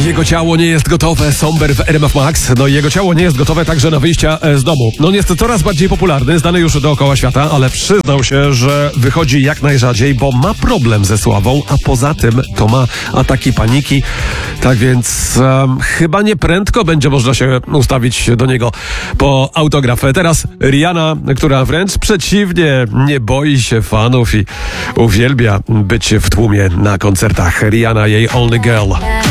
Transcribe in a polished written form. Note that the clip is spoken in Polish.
Jego ciało nie jest gotowe, Somber w RMF Max. No i jego ciało nie jest gotowe także na wyjścia z domu. No jest coraz bardziej popularny, znany już dookoła świata, ale przyznał się, że wychodzi jak najrzadziej, bo ma problem ze sławą, a poza tym to ma ataki paniki. Tak więc chyba nieprędko będzie można się ustawić do niego po autograf. Teraz Rihanna, która wręcz przeciwnie, nie boi się fanów i uwielbia być w tłumie na koncertach. Rihanna, jej Only Girl.